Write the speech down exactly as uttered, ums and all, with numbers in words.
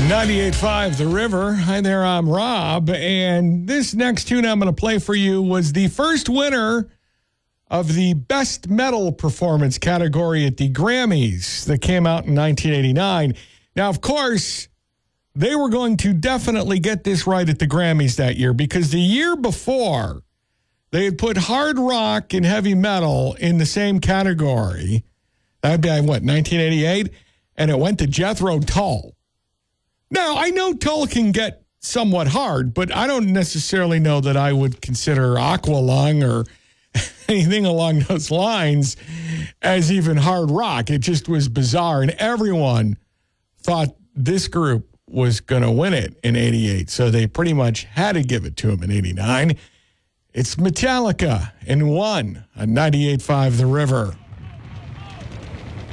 ninety-eight point five The River. Hi there, I'm Rob. And this next tune I'm going to play for you was the first winner of the Best Metal Performance category at the Grammys that came out in nineteen eighty-nine. Now, of course, they were going to definitely get this right at the Grammys that year because the year before, they had put hard rock and heavy metal in the same category. That'd be, what, nineteen eighty-eight? And it went to Jethro Tull. Now, I know Tull can get somewhat hard, but I don't necessarily know that I would consider Aqualung or anything along those lines as even hard rock. It just was bizarre, and everyone thought this group was going to win it in eighty-eight, so they pretty much had to give it to them in eighty-nine. It's Metallica in one on ninety-eight point five The River.